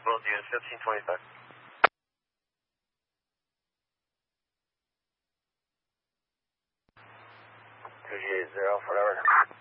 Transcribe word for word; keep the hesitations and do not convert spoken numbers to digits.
Will do, fifteen twenty-five. two G eight zero, whatever.